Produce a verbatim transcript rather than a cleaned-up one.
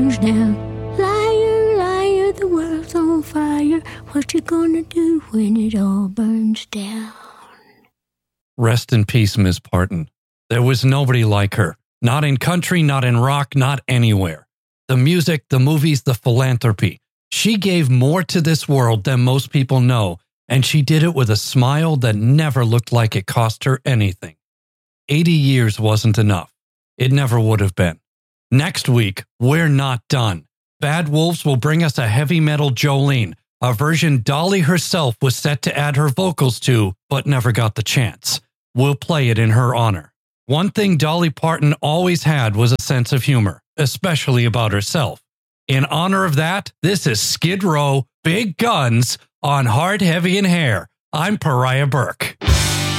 down. Liar, liar, the world's on fire. What you gonna do when it all burns down? Rest in peace, Miss Parton. There was nobody like her. Not in country, not in rock, not anywhere. The music, the movies, the philanthropy. She gave more to this world than most people know, and she did it with a smile that never looked like it cost her anything. eighty years wasn't enough. It never would have been. Next week, we're not done. Bad Wolves will bring us a heavy metal Jolene, a version Dolly herself was set to add her vocals to, but never got the chance. We'll play it in her honor. One thing Dolly Parton always had was a sense of humor, especially about herself. In honor of that, this is Skid Row, Big Guns on Hard, Heavy, and Hair. I'm Pariah Burke.